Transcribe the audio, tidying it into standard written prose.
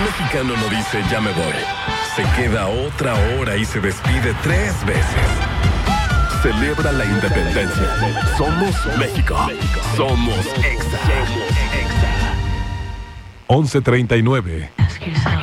Un mexicano no dice ya me voy. Se queda otra hora y se despide 3 veces. Celebra la independencia. Somos México. Somos Exa. 11:39. Ask yourself.